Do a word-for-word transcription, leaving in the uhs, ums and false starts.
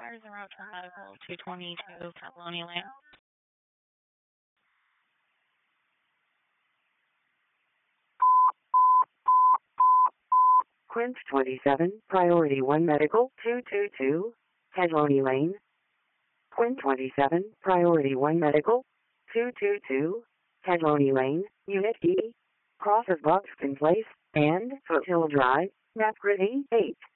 fires en route to medical two twenty-two Catalonia Lane. Quince twenty-seven, Priority one Medical, two two two, Catalonia Lane. Quinn twenty-seven, Priority one Medical, two two two, Catalonia Lane, Unit E, cross of Buxton Place, and Foothill Drive, Napgritty, eight.